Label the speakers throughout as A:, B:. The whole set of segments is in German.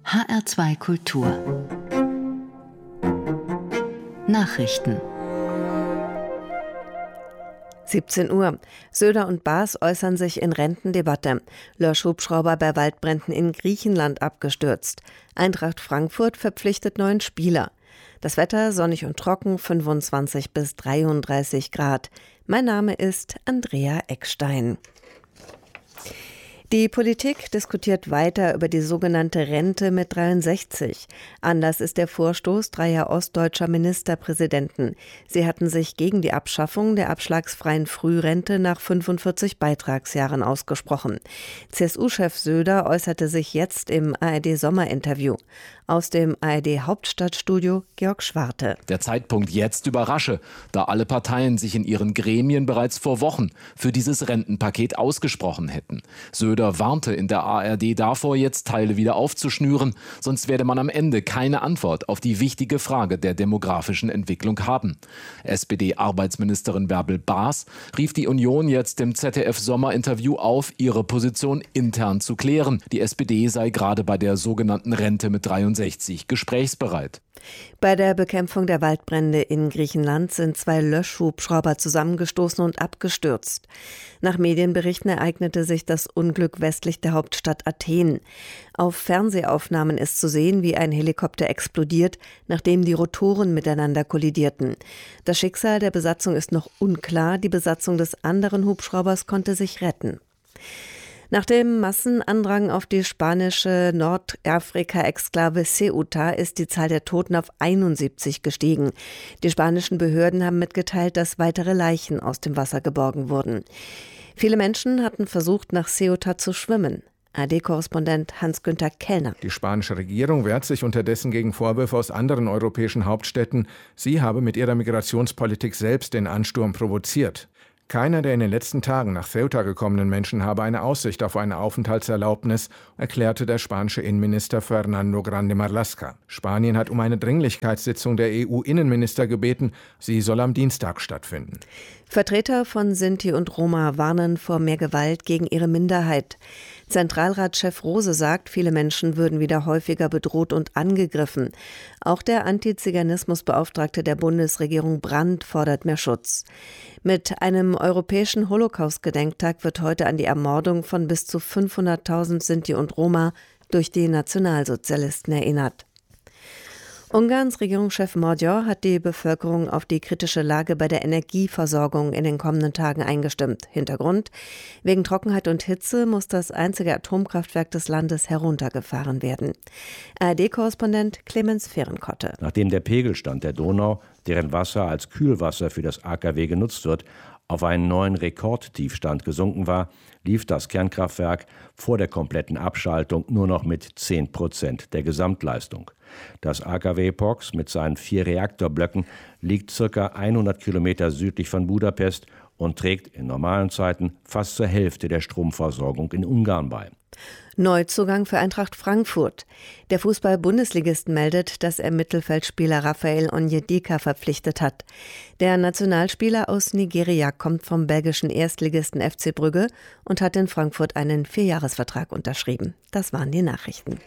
A: HR2 Kultur Nachrichten
B: 17 Uhr. Söder und Baas äußern sich in Rentendebatte. Löschhubschrauber bei Waldbränden in Griechenland abgestürzt. Eintracht Frankfurt verpflichtet 9 Spieler. Das Wetter sonnig und trocken, 25 bis 33 Grad. Mein Name ist Andrea Eckstein. Die Politik diskutiert weiter über die sogenannte Rente mit 63. Anlass ist der Vorstoß 3 ostdeutscher Ministerpräsidenten. Sie hatten sich gegen die Abschaffung der abschlagsfreien Frührente nach 45 Beitragsjahren ausgesprochen. CSU-Chef Söder äußerte sich jetzt im ARD-Sommerinterview. Aus dem ARD-Hauptstadtstudio Georg Schwarte.
C: Der Zeitpunkt jetzt überrasche, da alle Parteien sich in ihren Gremien bereits vor Wochen für dieses Rentenpaket ausgesprochen hätten. Söder warnte in der ARD davor, jetzt Teile wieder aufzuschnüren, sonst werde man am Ende keine Antwort auf die wichtige Frage der demografischen Entwicklung haben. SPD-Arbeitsministerin Bärbel Baas rief die Union jetzt im ZDF-Sommerinterview auf, ihre Position intern zu klären. Die SPD sei gerade bei der sogenannten Rente mit 63 gesprächsbereit.
B: Bei der Bekämpfung der Waldbrände in Griechenland sind 2 Löschhubschrauber zusammengestoßen und abgestürzt. Nach Medienberichten ereignete sich das Unglück westlich der Hauptstadt Athen. Auf Fernsehaufnahmen ist zu sehen, wie ein Helikopter explodiert, nachdem die Rotoren miteinander kollidierten. Das Schicksal der Besatzung ist noch unklar. Die Besatzung des anderen Hubschraubers konnte sich retten. Nach dem Massenandrang auf die spanische Nordafrika-Exklave Ceuta ist die Zahl der Toten auf 71 gestiegen. Die spanischen Behörden haben mitgeteilt, dass weitere Leichen aus dem Wasser geborgen wurden. Viele Menschen hatten versucht, nach Ceuta zu schwimmen. ARD-Korrespondent Hans-Günther Kellner.
D: Die spanische Regierung wehrt sich unterdessen gegen Vorwürfe aus anderen europäischen Hauptstädten. Sie habe mit ihrer Migrationspolitik selbst den Ansturm provoziert. Keiner der in den letzten Tagen nach Ceuta gekommenen Menschen habe eine Aussicht auf eine Aufenthaltserlaubnis, erklärte der spanische Innenminister Fernando Grande Marlaska. Spanien hat um eine Dringlichkeitssitzung der EU-Innenminister gebeten. Sie soll am Dienstag stattfinden.
B: Vertreter von Sinti und Roma warnen vor mehr Gewalt gegen ihre Minderheit. Zentralratschef Rose sagt, viele Menschen würden wieder häufiger bedroht und angegriffen. Auch der Antiziganismusbeauftragte der Bundesregierung Brandt fordert mehr Schutz. Mit einem europäischen Holocaust-Gedenktag wird heute an die Ermordung von bis zu 500.000 Sinti und Roma durch die Nationalsozialisten erinnert. Ungarns Regierungschef Magyar hat die Bevölkerung auf die kritische Lage bei der Energieversorgung in den kommenden Tagen eingestimmt. Hintergrund: Wegen Trockenheit und Hitze muss das einzige Atomkraftwerk des Landes heruntergefahren werden. ARD-Korrespondent Clemens Fehrenkotte.
E: Nachdem der Pegelstand der Donau, deren Wasser als Kühlwasser für das AKW genutzt wird, auf einen neuen Rekordtiefstand gesunken war, lief das Kernkraftwerk vor der kompletten Abschaltung nur noch mit 10% der Gesamtleistung. Das AKW Pox mit seinen 4 Reaktorblöcken liegt ca. 100 Kilometer südlich von Budapest und trägt in normalen Zeiten fast zur Hälfte der Stromversorgung in Ungarn bei.
B: Neuzugang für Eintracht Frankfurt. Der Fußball-Bundesligist meldet, dass er Mittelfeldspieler Raphael Onyedika verpflichtet hat. Der Nationalspieler aus Nigeria kommt vom belgischen Erstligisten FC Brügge und hat in Frankfurt einen 4-Jahres-Vertrag unterschrieben. Das waren die Nachrichten.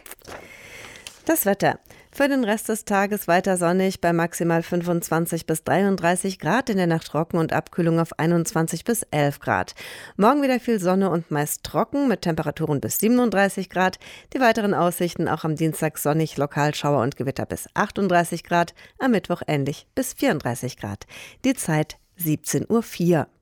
B: Das Wetter. Für den Rest des Tages weiter sonnig bei maximal 25 bis 33 Grad, in der Nacht trocken und Abkühlung auf 21 bis 11 Grad. Morgen wieder viel Sonne und meist trocken mit Temperaturen bis 37 Grad. Die weiteren Aussichten auch am Dienstag sonnig, Lokalschauer und Gewitter bis 38 Grad, am Mittwoch ähnlich bis 34 Grad. Die Zeit 17:04 Uhr.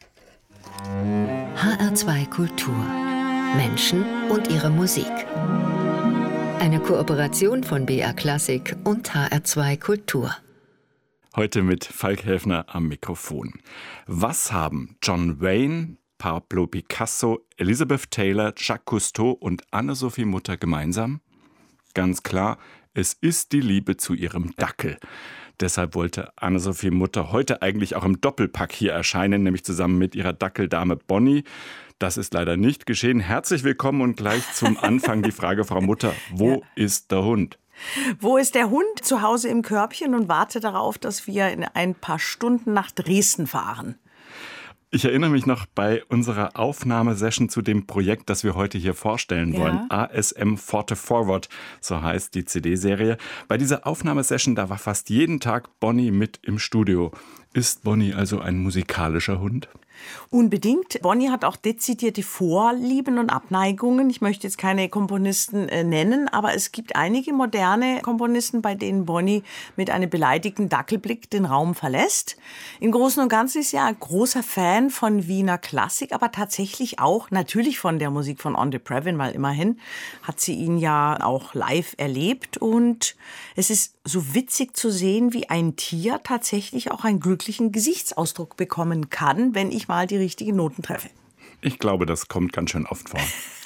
A: HR2 Kultur. Menschen und ihre Musik. Eine Kooperation von BR Klassik und HR2 Kultur.
F: Heute mit Falk Helfner am Mikrofon. Was haben John Wayne, Pablo Picasso, Elizabeth Taylor, Jacques Cousteau und Anne-Sophie Mutter gemeinsam? Ganz klar, es ist die Liebe zu ihrem Dackel. Deshalb wollte Anne-Sophie Mutter heute eigentlich auch im Doppelpack hier erscheinen, nämlich zusammen mit ihrer Dackeldame Bonnie. Das ist leider nicht geschehen. Herzlich willkommen und gleich zum Anfang die Frage, Frau Mutter, wo ist der Hund?
G: Wo ist der Hund? Zu Hause im Körbchen und wartet darauf, dass wir in ein paar Stunden nach Dresden fahren.
F: Ich erinnere mich noch bei unserer Aufnahmesession zu dem Projekt, das wir heute hier vorstellen wollen. ASM Forte Forward, so heißt die CD-Serie. Bei dieser Aufnahmesession, da war fast jeden Tag Bonnie mit im Studio. Ist Bonnie also ein musikalischer Hund?
G: Unbedingt. Bonnie hat auch dezidierte Vorlieben und Abneigungen. Ich möchte jetzt keine Komponisten nennen, aber es gibt einige moderne Komponisten, bei denen Bonnie mit einem beleidigten Dackelblick den Raum verlässt. Im Großen und Ganzen ist sie ein großer Fan von Wiener Klassik, aber tatsächlich auch natürlich von der Musik von Andre Previn, weil immerhin hat sie ihn ja auch live erlebt. Und es ist so witzig zu sehen, wie ein Tier tatsächlich auch einen glücklichen Gesichtsausdruck bekommen kann, wenn ich mal die richtigen Noten treffe.
F: Ich glaube, das kommt ganz schön oft vor.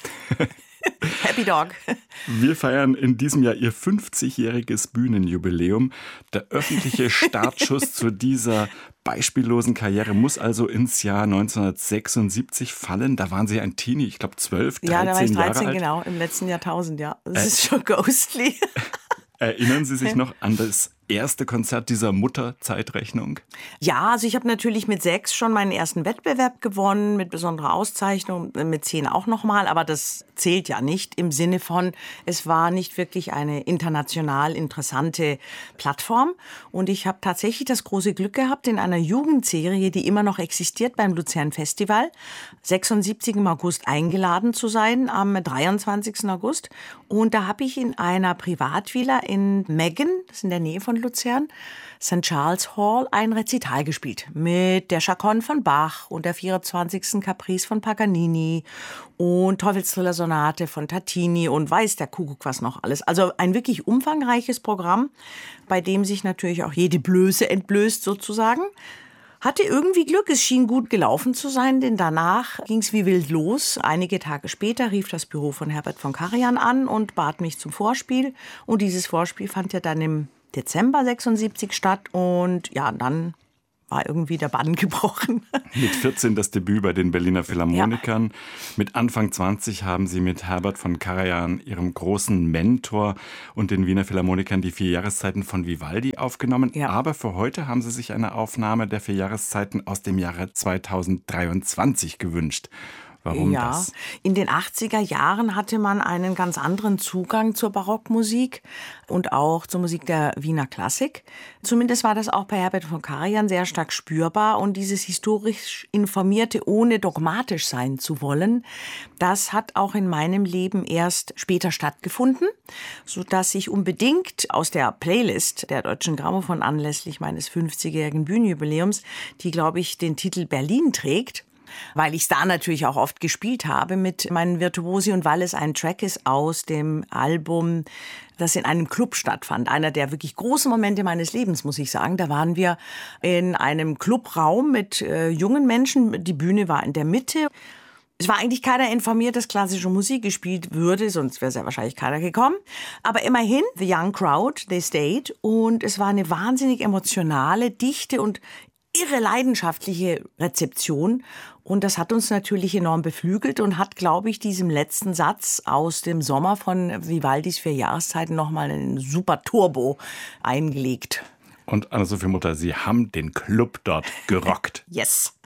G: Happy Dog.
F: Wir feiern in diesem Jahr ihr 50-jähriges Bühnenjubiläum. Der öffentliche Startschuss zu dieser beispiellosen Karriere muss also ins Jahr 1976 fallen. Da waren Sie ein Teenie, ich glaube 12, 13 Jahre alt.
G: Ja, da war ich 13, genau, im letzten Jahrtausend, ja. Das ist schon ghostly.
F: Erinnern Sie sich noch an das erste Konzert dieser Mutterzeitrechnung?
G: Ja, also ich habe natürlich mit 6 schon meinen ersten Wettbewerb gewonnen, mit besonderer Auszeichnung, mit 10 auch nochmal, aber das zählt ja nicht im Sinne von, es war nicht wirklich eine international interessante Plattform. Und ich habe tatsächlich das große Glück gehabt, in einer Jugendserie, die immer noch existiert beim Luzern Festival, 76 im August eingeladen zu sein, am 23. August. Und da habe ich in einer Privatvilla in Meggen, das ist in der Nähe von Luzern, St. Charles Hall, ein Rezital gespielt mit der Chaconne von Bach und der 24. Caprice von Paganini und Teufelstriller-Sonate von Tartini und weiß der Kuckuck was noch alles. Also ein wirklich umfangreiches Programm, bei dem sich natürlich auch jede Blöße entblößt sozusagen. Hatte irgendwie Glück, es schien gut gelaufen zu sein, denn danach ging es wie wild los. Einige Tage später rief das Büro von Herbert von Karajan an und bat mich zum Vorspiel. Und dieses Vorspiel fand ja dann im Dezember 76 statt und ja, dann war irgendwie der Bann gebrochen.
F: Mit 14 das Debüt bei den Berliner Philharmonikern. Ja. Mit Anfang 20 haben Sie mit Herbert von Karajan, Ihrem großen Mentor, und den Wiener Philharmonikern die 4 Jahreszeiten von Vivaldi aufgenommen. Ja. Aber für heute haben Sie sich eine Aufnahme der 4 Jahreszeiten aus dem Jahre 2023 gewünscht. Warum das?
G: In den 80er Jahren hatte man einen ganz anderen Zugang zur Barockmusik und auch zur Musik der Wiener Klassik. Zumindest war das auch bei Herbert von Karajan sehr stark spürbar. Und dieses historisch Informierte, ohne dogmatisch sein zu wollen, das hat auch in meinem Leben erst später stattgefunden, sodass ich unbedingt aus der Playlist der Deutschen Grammophon anlässlich meines 50-jährigen Bühnenjubiläums, die, glaube ich, den Titel Berlin trägt, weil ich es da natürlich auch oft gespielt habe mit meinen Virtuosi und weil es ein Track ist aus dem Album, das in einem Club stattfand. Einer der wirklich großen Momente meines Lebens, muss ich sagen. Da waren wir in einem Clubraum mit jungen Menschen. Die Bühne war in der Mitte. Es war eigentlich keiner informiert, dass klassische Musik gespielt würde, sonst wäre sehr wahrscheinlich keiner gekommen. Aber immerhin, the young crowd, they stayed. Und es war eine wahnsinnig emotionale, dichte und irre leidenschaftliche Rezeption. Und das hat uns natürlich enorm beflügelt und hat, glaube ich, diesem letzten Satz aus dem Sommer von Vivaldis 4 Jahreszeiten nochmal einen super Turbo eingelegt.
F: Und Anne-Sophie Mutter, Sie haben den Club dort gerockt.
G: Yes.